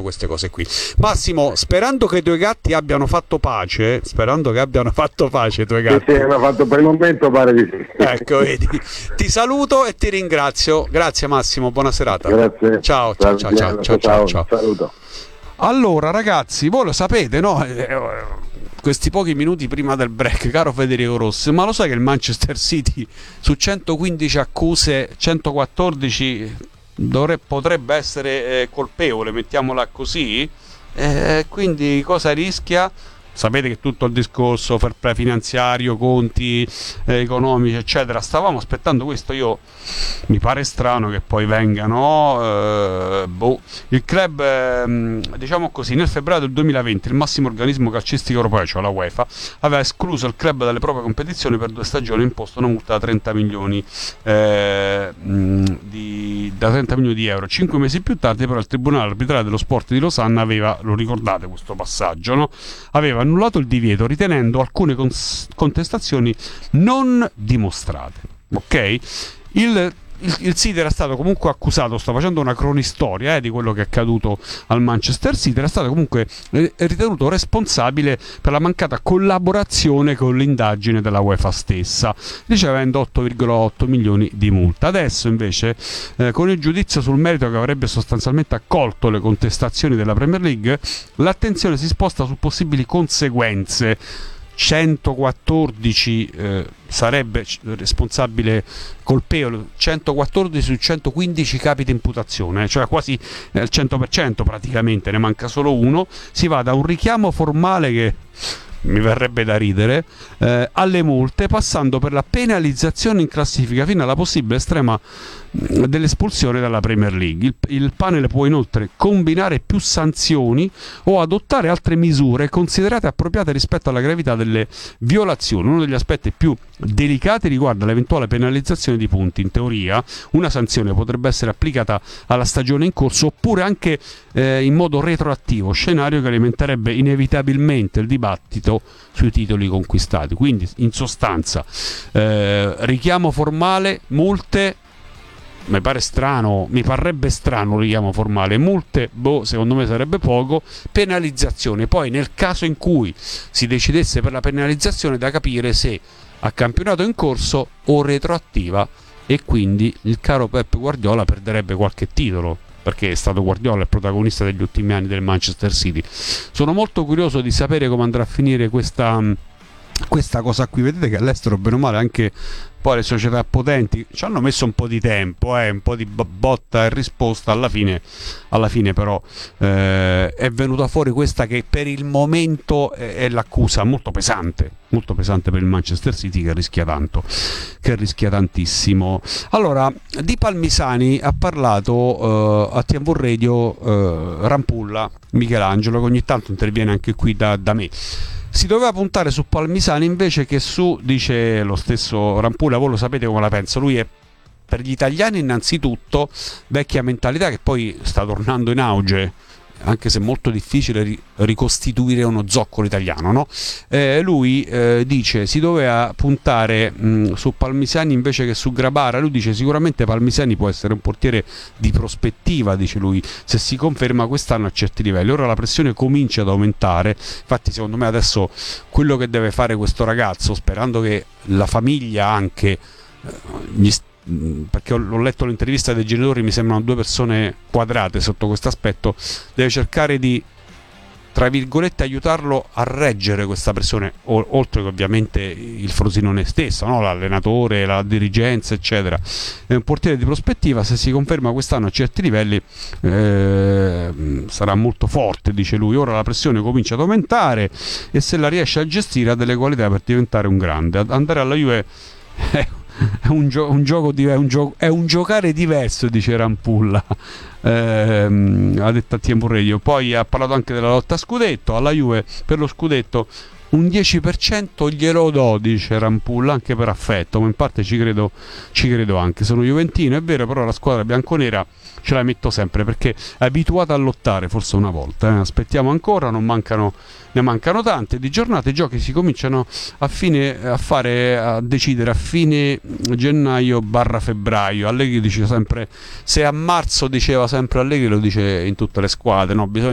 queste cose qui. Massimo, sperando che i tuoi gatti abbiano fatto pace, i tuoi gatti. Sì, hanno fatto per il momento, pare di sì. Ecco, vedi. Ti saluto e ti ringrazio. Grazie Massimo, buona serata. Grazie. Ciao. Saluto. Allora ragazzi, voi lo sapete, no? Questi pochi minuti prima del break, caro Federico Rossi, ma lo sai che il Manchester City su 115 accuse, 114 potrebbe essere colpevole, mettiamola così? Quindi cosa rischia? Sapete che tutto il discorso fair play finanziario, conti economici eccetera, stavamo aspettando questo. Io mi pare strano che poi vengano il club, diciamo così, nel febbraio del 2020 il massimo organismo calcistico europeo, cioè la UEFA, aveva escluso il club dalle proprie competizioni per 2 stagioni e imposto una multa da 30 milioni di euro. 5 mesi più tardi però il Tribunale Arbitrale dello Sport di Losanna aveva, lo ricordate questo passaggio, no? Aveva annullato il divieto ritenendo alcune contestazioni non dimostrate. Ok? Il City era stato comunque accusato, sto facendo una cronistoria di quello che è accaduto al Manchester City, era stato comunque ritenuto responsabile per la mancata collaborazione con l'indagine della UEFA stessa, ricevendo 8,8 milioni di multa. Adesso invece con il giudizio sul merito che avrebbe sostanzialmente accolto le contestazioni della Premier League, l'attenzione si sposta su possibili conseguenze. 114 sarebbe responsabile colpevole, 114 su 115 capi di imputazione, cioè quasi il 100% praticamente, ne manca solo uno. Si va da un richiamo formale che mi verrebbe da ridere, alle multe, passando per la penalizzazione in classifica fino alla possibile estrema dell'espulsione dalla Premier League. Il panel può inoltre combinare più sanzioni o adottare altre misure considerate appropriate rispetto alla gravità delle violazioni. Uno degli aspetti più delicati riguarda l'eventuale penalizzazione di punti. In teoria una sanzione potrebbe essere applicata alla stagione in corso oppure anche in modo retroattivo, scenario che alimenterebbe inevitabilmente il dibattito sui titoli conquistati. Quindi in sostanza richiamo formale, multe. Mi parrebbe strano richiamo formale, multe, secondo me sarebbe poco, penalizzazione. Poi nel caso in cui si decidesse per la penalizzazione, da capire se a campionato in corso o retroattiva, e quindi il caro Pep Guardiola perderebbe qualche titolo, perché è stato Guardiola il protagonista degli ultimi anni del Manchester City. Sono molto curioso di sapere come andrà a finire questa cosa qui. Vedete che all'estero, bene o male, anche poi le società potenti ci hanno messo un po' di tempo, un po' di botta e risposta. Alla fine però è venuta fuori questa che per il momento è l'accusa molto pesante per il Manchester City, che rischia tantissimo. Allora, di Palmisani ha parlato a TV Radio Rampulla Michelangelo, che ogni tanto interviene anche qui da me. Si doveva puntare su Palmisani invece che su, dice lo stesso Rampulla, voi lo sapete come la penso, lui è per gli italiani innanzitutto, vecchia mentalità che poi sta tornando in auge, anche se è molto difficile ricostituire uno zoccolo italiano, no? Lui dice si doveva puntare su Palmisani invece che su Grabara. Lui dice sicuramente Palmisani può essere un portiere di prospettiva, dice lui, se si conferma quest'anno a certi livelli. Ora la pressione comincia ad aumentare, infatti secondo me adesso quello che deve fare questo ragazzo, sperando che la famiglia anche perché ho letto l'intervista dei genitori, mi sembrano 2 persone quadrate sotto questo aspetto, deve cercare di, tra virgolette, aiutarlo a reggere questa pressione, oltre che ovviamente il Frosinone stesso, no? L'allenatore, la dirigenza eccetera. È un portiere di prospettiva, se si conferma quest'anno a certi livelli sarà molto forte, dice lui. Ora la pressione comincia ad aumentare e se la riesce a gestire ha delle qualità per diventare un grande. Andare alla Juve è un giocare diverso, dice Rampulla, ha detto a TV Radio. Poi ha parlato anche della lotta a scudetto. Alla Juve per lo scudetto un 10% glielo do, dice Rampulla, anche per affetto, ma in parte ci credo anche. Sono juventino, è vero, però la squadra bianconera ce la metto sempre perché è abituata a lottare, forse una volta. Aspettiamo ancora, ne mancano tante di giornate. I giochi si cominciano a decidere a fine gennaio/febbraio. Allegri dice sempre, se a marzo diceva sempre Allegri, lo dice in tutte le squadre, no? Bisogna